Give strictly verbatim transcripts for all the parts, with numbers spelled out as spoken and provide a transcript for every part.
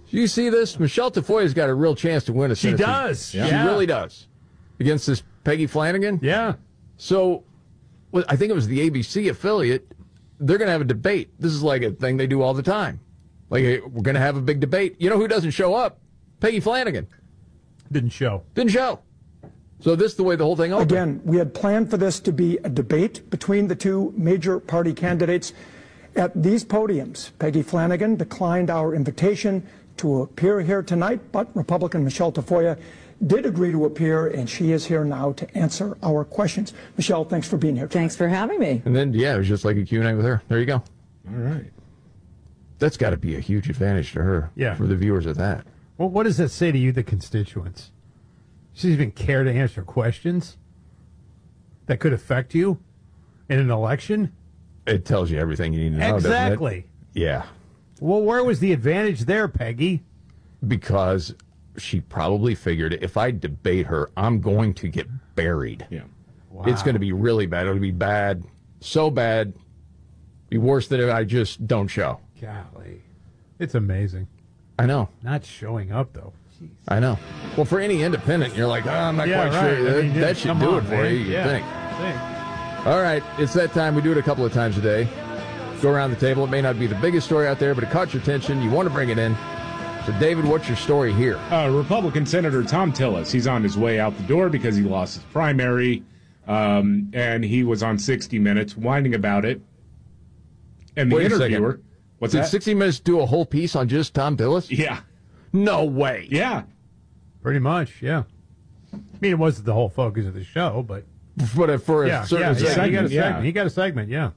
Do you see this? Michelle Tafoya's got a real chance to win a She Senate does. seat. Yeah. She really does. Against this Peggy Flanagan? Yeah. So, well, I think it was the A B C affiliate. They're going to have a debate. This is like a thing they do all the time. Like, hey, we're going to have a big debate. You know who doesn't show up? Peggy Flanagan. Didn't show. Didn't show. So this is the way the whole thing opened. Again, we had planned for this to be a debate between the two major party candidates. At these podiums, Peggy Flanagan declined our invitation to appear here tonight, but Republican Michelle Tafoya did agree to appear, and she is here now to answer our questions. Michelle, thanks for being here tonight. Thanks for having me. And then, yeah, it was just like a Q and A with her. There you go. All right. That's got to be a huge advantage to her. Yeah. For the viewers of that. Well, what does that say to you, the constituents? She doesn't even care to answer questions that could affect you in an election? It tells you everything you need to know, Exactly. doesn't it? Yeah. Well, where was the advantage there, Peggy? Because she probably figured if I debate her, I'm going to get buried. Yeah. Wow. It's going to be really bad. It'll be bad, so bad, be worse than if I just don't show. Golly. It's amazing. I know. Not showing up, though. Jeez. I know. Well, for any independent, you're like, oh, I'm not Yeah, quite right. sure. I That, mean, that yeah, should come do on, it for man. you, you'd Yeah. think. Think. All right, it's that time. We do it a couple of times a day. Go around the table. It may not be the biggest story out there, but it caught your attention. You want to bring it in. So, David, what's your story here? Uh, Republican Senator Tom Tillis, he's on his way out the door because he lost his primary, um, and he was on sixty minutes whining about it. And the Wait a interviewer... second. What's Did that? sixty minutes do a whole piece on just Tom Tillis? Yeah. No way. Yeah. Pretty much, yeah. I mean, it wasn't the whole focus of the show, but... But for a Yeah, certain yeah, yeah, segment. he got a yeah. segment. He got a segment, yeah.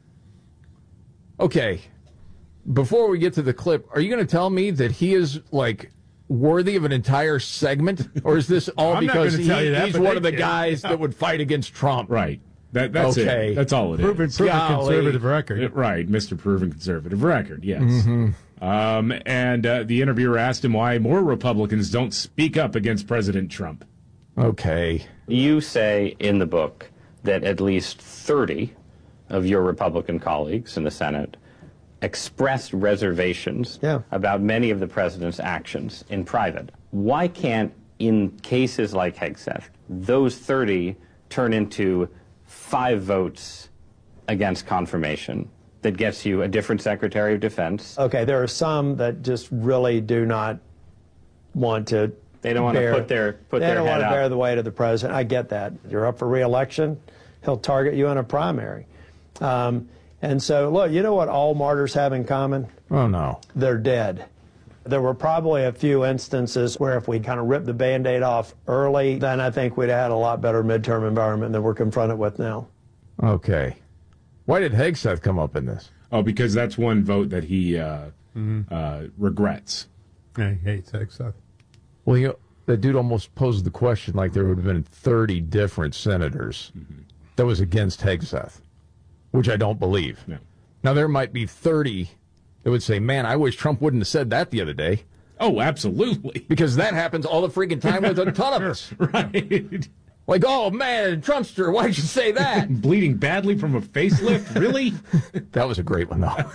Okay. Before we get to the clip, are you going to tell me that he is, like, worthy of an entire segment? Or is this all I'm not because gonna he, tell you that, he's but one they of the can. guys that would fight against Trump? Right. That, that's Okay. it. That's all it is. Proven, proven Golly. conservative record. Uh, Right, Mister Proven Conservative Record, yes. Mm-hmm. Um, and uh, the interviewer asked him why more Republicans don't speak up against President Trump. Okay. You say in the book that at least thirty of your Republican colleagues in the Senate expressed reservations Yeah. about many of the president's actions in private. Why can't, in cases like Hegseth, those thirty turn into five votes against confirmation that gets you a different Secretary of Defense? Okay, there are some that just really do not want to. They don't want to bear- put their put They their don't head want to up. bear the weight of the president. I get that. You're up for re-election. He'll target you in a primary. Um, and so, look, you know what all martyrs have in common? Oh, no. They're dead. There were probably a few instances where if we'd kind of ripped the Band-Aid off early, then I think we'd have had a lot better midterm environment than we're confronted with now. Okay. Why did Hegseth come up in this? Oh, because that's one vote that he uh, uh, regrets. Yeah, he hates Hegseth. Well, you know, that dude almost posed the question like there would have been thirty different senators Mm-hmm. that was against Hegseth, which I don't believe. No. Now, there might be thirty that would say, man, I wish Trump wouldn't have said that the other day, Oh, absolutely. because that happens all the freaking time with a ton of us. Right. Like, oh, man, Trumpster, why'd you say that? Bleeding badly from a facelift? Really? That was a great one, though.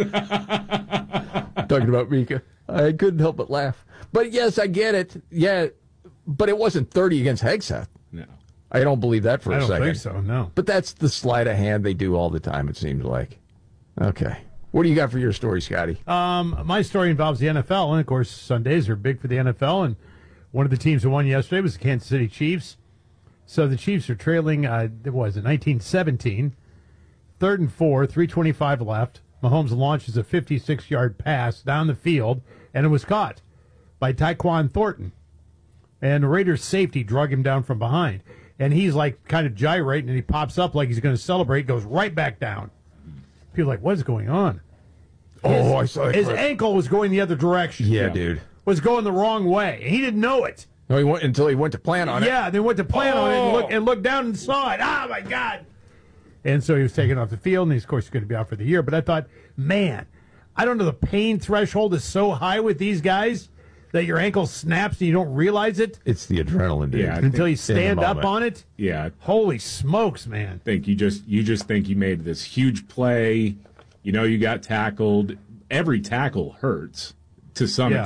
Talking about Mika. I couldn't help but laugh. But yes, I get it. Yeah, but it wasn't thirty against Hegseth. No. I don't believe that for I a don't second. think so, no. But that's the sleight of hand they do all the time, it seems like. Okay. What do you got for your story, Scotty? Um, my story involves the N F L, and of course, Sundays are big for the N F L, and one of the teams that won yesterday was the Kansas City Chiefs. So the Chiefs are trailing, uh, what was it, nineteen seventeen, third and four, three twenty-five left. Mahomes launches a fifty-six-yard pass down the field, and it was caught by Tyquan Thornton. And the Raiders' safety drug him down from behind. And he's like kind of gyrating, and he pops up like he's going to celebrate, goes right back down. People are like, what is going on? Oh, I saw that His clip. ankle was going the other direction. Yeah, dude. Was going the wrong way. He didn't know it. No, he went until he went to plan on it. Yeah, they went to plan on it and Oh. look and looked down and saw it. Oh my God! And so he was taken off the field, and he's of course going to be out for the year. But I thought, man, I don't know. The pain threshold is so high with these guys that your ankle snaps and you don't realize it It's the adrenaline, dude. Yeah, I until think- you stand up moment. on it. Yeah. Holy smokes, man! Think you just you just think you made this huge play. You know you got tackled. Every tackle hurts to some Yeah. extent.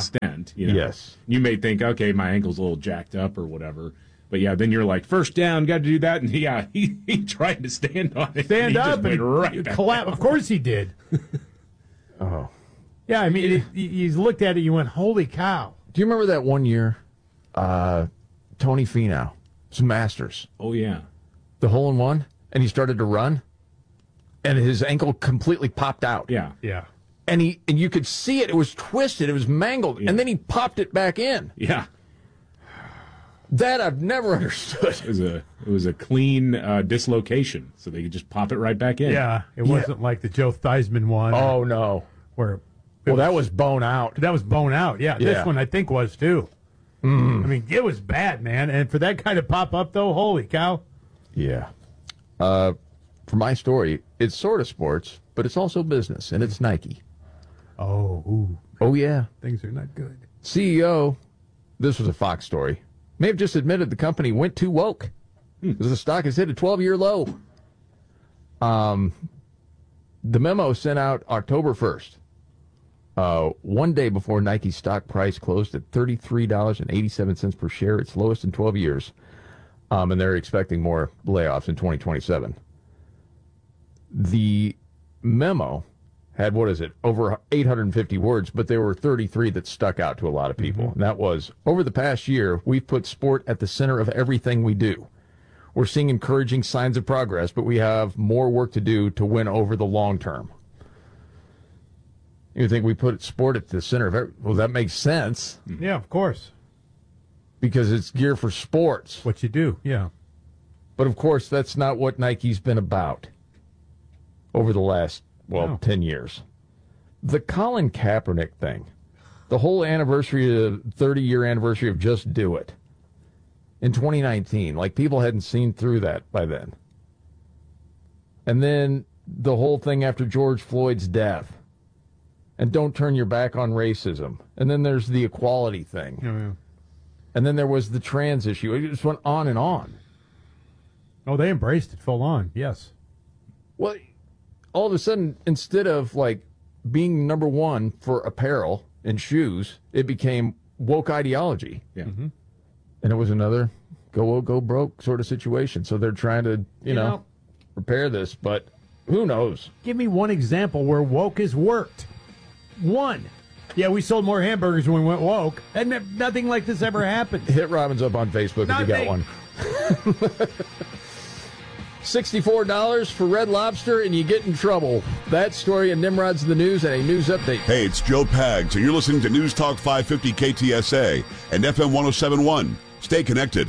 movement. You know? Yes. You may think, okay, my ankle's a little jacked up or whatever. But, yeah, then you're like, first down, got to do that. And, yeah, he, he tried to stand on it. Stand and he up just went and right back collapse. down. Of course he did. Oh. Yeah, I mean, it, you you looked at it, you went, holy cow. Do you remember that one year, uh, Tony Finau, some Masters, Oh, yeah. the hole in one, and he started to run, and his ankle completely popped out. Yeah. Yeah. And he and you could see it. It was twisted. It was mangled. Yeah. And then he popped it back in. Yeah. That I've never understood. It was a it was a clean uh, dislocation, so they could just pop it right back in. Yeah, it wasn't like the Joe Theismann one. Oh, no. Where Well, that was bone out. that was bone out. Yeah, Yeah. this one I think was too. Mm. I mean, it was bad, man. And for that guy to pop up, though, holy cow. Yeah. Uh, for my story, it's sort of sports, but it's also business, and it's Nike. Oh, ooh, Oh, yeah. things are not good. C E O, this was a Fox story, may have just admitted the company went too woke because the stock has hit a twelve-year low. Um, the memo sent out October first, uh, one day before Nike's stock price closed at thirty-three dollars and eighty-seven cents per share, its lowest in twelve years, um, and they're expecting more layoffs in twenty twenty-seven. The memo had, what is it, over eight hundred fifty words, but there were thirty-three that stuck out to a lot of people. Mm-hmm. And that was, over the past year, we've put sport at the center of everything we do. We're seeing encouraging signs of progress, but we have more work to do to win over the long term. You think we put sport at the center of every, well, that makes sense. Yeah, of course. Because it's gear for sports. What you do, yeah. But, of course, that's not what Nike's been about over the last Well, no. ten years. The Colin Kaepernick thing, the whole anniversary, the thirty-year anniversary of Just Do It in twenty nineteen, like people hadn't seen through that by then. And then the whole thing after George Floyd's death. And don't turn your back on racism. And then there's the equality thing. Oh, yeah. And then there was the trans issue. It just went on and on. Oh, they embraced it full on, yes. Well, all of a sudden, instead of like being number one for apparel and shoes, it became woke ideology. Yeah. Mm-hmm. And it was another go woke, go broke sort of situation. So they're trying to, you, You know, know- repair this, but who knows? Give me one example where woke has worked. One. Yeah, we sold more hamburgers when we went woke. And ne- nothing like this ever happened. Hit Robbins up on Facebook if you got Nothing. one. sixty-four dollars for Red Lobster and you get in trouble. That story and Nimrod's in the news and a news update. Hey, it's Joe Pags, and you're listening to News Talk five fifty K T S A and F M one oh seven point one. Stay connected.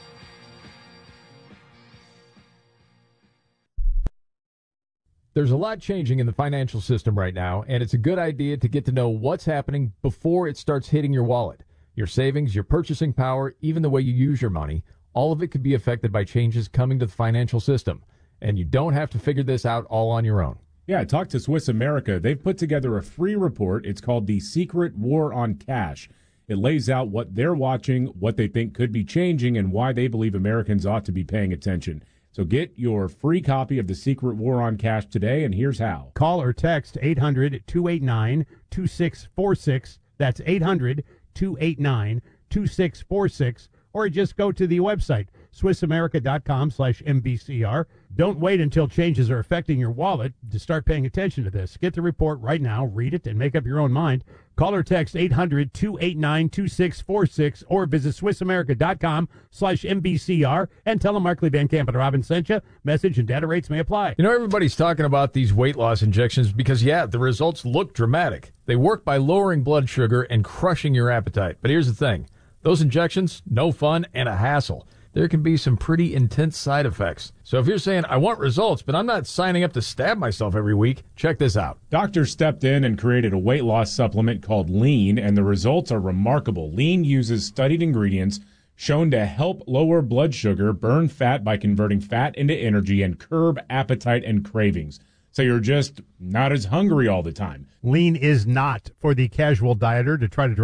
There's a lot changing in the financial system right now, and it's a good idea to get to know what's happening before it starts hitting your wallet. Your savings, your purchasing power, even the way you use your money, all of it could be affected by changes coming to the financial system. And you don't have to figure this out all on your own. Yeah, talk to Swiss America. They've put together a free report. It's called The Secret War on Cash. It lays out what they're watching, what they think could be changing, and why they believe Americans ought to be paying attention. So get your free copy of The Secret War on Cash today, and here's how. Call or text eight hundred, two eight nine, two six four six. That's eight hundred, two eight nine, two six four six. Or just go to the website, swissamerica.com slash MBCR. Don't wait until changes are affecting your wallet to start paying attention to this. Get the report right now, read it, and make up your own mind. Call or text eight hundred, two eight nine, two six four six or visit swissamerica.com slash MBCR and tell them Markley, Van Camp, and Robin sent you. Message and data rates may apply. You know, everybody's talking about these weight loss injections because, yeah, the results look dramatic. They work by lowering blood sugar and crushing your appetite. But here's the thing. Those injections, no fun and a hassle. There can be some pretty intense side effects. So if you're saying, I want results, but I'm not signing up to stab myself every week, check this out. Doctors stepped in and created a weight loss supplement called Lean, and the results are remarkable. Lean uses studied ingredients shown to help lower blood sugar, burn fat by converting fat into energy, and curb appetite and cravings. So you're just not as hungry all the time. Lean is not for the casual dieter to try to drop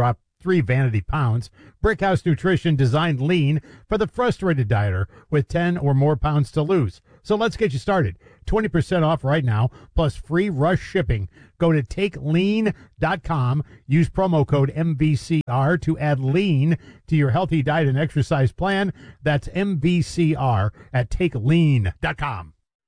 three vanity pounds. Brickhouse Nutrition designed lean for the frustrated dieter with ten or more pounds to lose. So let's get you started. twenty percent off right now, plus free rush shipping. Go to take lean dot com. Use promo code M V C R to add lean to your healthy diet and exercise plan. That's M V C R at take lean dot com.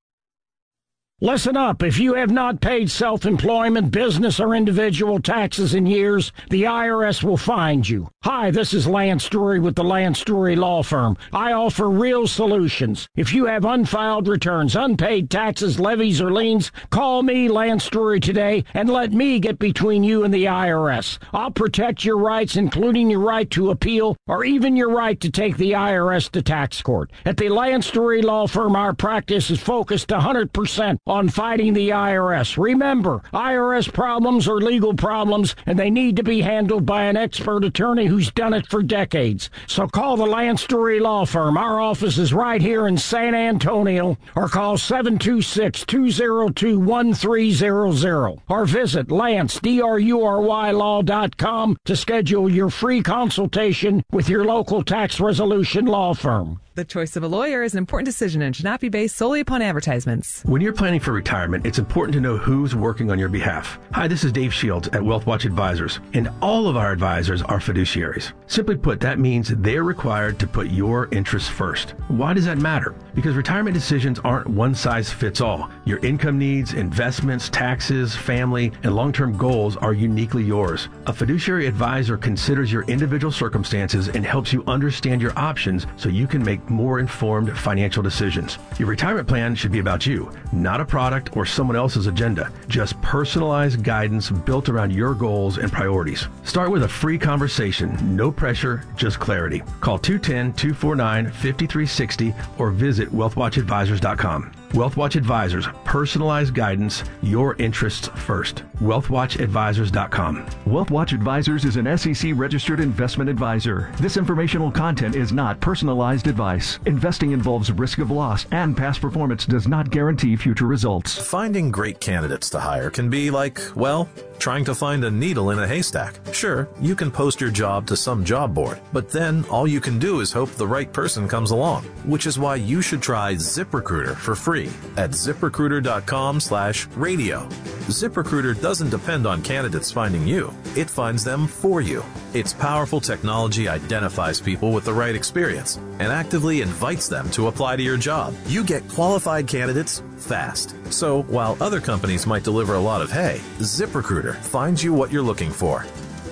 Listen up. If you have not paid self-employment, business, or individual taxes in years, the I R S will find you. Hi, this is Lance Drury with the Lance Drury Law Firm. I offer real solutions. If you have unfiled returns, unpaid taxes, levies, or liens, call me, Lance Drury, today and let me get between you and the I R S. I'll protect your rights, including your right to appeal or even your right to take the I R S to tax court. At the Lance Drury Law Firm, our practice is focused one hundred percent on fighting the I R S. Remember, I R S problems are legal problems, and they need to be handled by an expert attorney who's done it for decades. So call the Lance Drury Law Firm. Our office is right here in San Antonio, or call seven two six, two zero two, one three zero zero, or visit Lance, D R U R Y law dot com to schedule your free consultation with your local tax resolution law firm. The choice of a lawyer is an important decision and should not be based solely upon advertisements. When you're planning for retirement, it's important to know who's working on your behalf. Hi, this is Dave Shields at WealthWatch Advisors, and all of our advisors are fiduciaries. Simply put, that means they're required to put your interests first. Why does that matter? Because retirement decisions aren't one size fits all. Your income needs, investments, taxes, family, and long-term goals are uniquely yours. A fiduciary advisor considers your individual circumstances and helps you understand your options so you can make more informed financial decisions. Your retirement plan should be about you, not a product or someone else's agenda. Just personalized guidance built around your goals and priorities. Start with a free conversation. No pressure, just clarity. Call two one zero, two four nine, five three six zero or visit wealth watch advisors dot com. WealthWatch Advisors, personalized guidance, your interests first. wealth watch advisors dot com. WealthWatch Advisors is an S E C registered investment advisor. This informational content is not personalized advice. Investing involves risk of loss, and past performance does not guarantee future results. Finding great candidates to hire can be like, well, trying to find a needle in a haystack. Sure, you can post your job to some job board, but then all you can do is hope the right person comes along, which is why you should try ZipRecruiter for free at zip recruiter dot com slash radio. ZipRecruiter doesn't depend on candidates finding you. It finds them for you. Its powerful technology identifies people with the right experience and actively invites them to apply to your job. You get qualified candidates fast. So while other companies might deliver a lot of hay, ZipRecruiter finds you what you're looking for.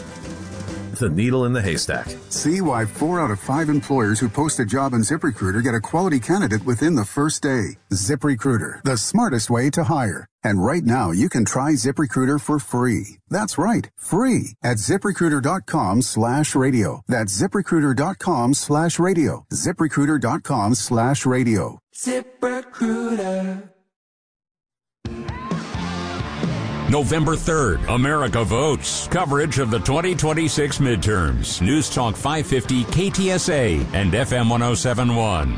The needle in the haystack. See why four out of five employers who post a job on ZipRecruiter get a quality candidate within the first day. ZipRecruiter, the smartest way to hire. And right now, you can try ZipRecruiter for free. That's right, free at ziprecruiter dot com slash radio. That's ziprecruiter dot com slash radio. ziprecruiter dot com slash radio. ZipRecruiter. November third, America votes. Coverage of the twenty twenty-six midterms. News Talk five fifty K T S A and F M one oh seven point one.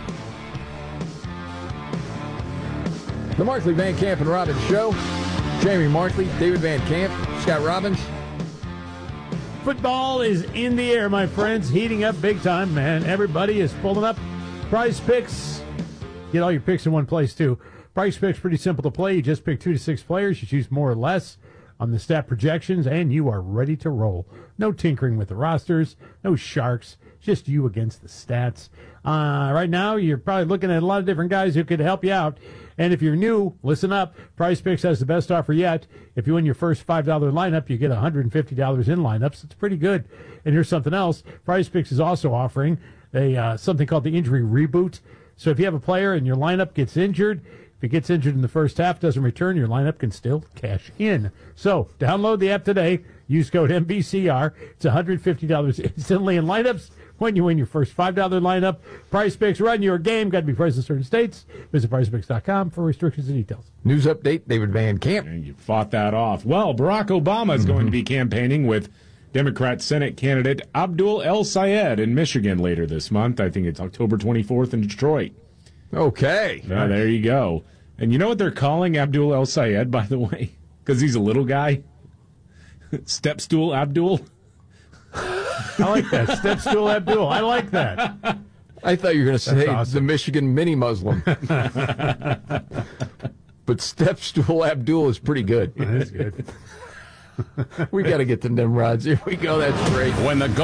The Markley, Van Camp, and Robbins Show. Jamie Markley, David Van Camp, Scott Robbins. Football is in the air, my friends. Heating up big time, man. Everybody is pulling up. Prize Picks. Get all your picks in one place, too. Price Picks, pretty simple to play. You just pick two to six players. You choose more or less on the stat projections, and you are ready to roll. No tinkering with the rosters, no sharks, just you against the stats. Uh, right now, you're probably looking at a lot of different guys who could help you out. And if you're new, listen up. Price Picks has the best offer yet. If you win your first five dollar lineup, you get one hundred fifty dollars in lineups. It's pretty good. And here's something else. Price Picks is also offering a uh, something called the injury reboot. So if you have a player and your lineup gets injured, if he gets injured in the first half, doesn't return, your lineup can still cash in. So download the app today. Use code M B C R. It's one hundred fifty dollars instantly in lineups when you win your first five dollar lineup. Price Picks, run your game. Got to be present in certain states. Visit price picks dot com for restrictions and details. News update, David Van Camp. And you fought that off. Well, Barack Obama is mm-hmm. going to be campaigning with Democrat Senate candidate Abdul El Sayed in Michigan later this month. I think it's October twenty-fourth in Detroit. Okay. Uh, there you go. And you know what they're calling Abdul El Sayed, by the way? Because he's a little guy? Step stool Abdul? I like that. Step Stool Abdul. I like that. I thought you were going to say awesome. the Michigan mini Muslim. But Step Stool Abdul is pretty good. That is good. We got to get to Nimrods. Here we go. That's great. When the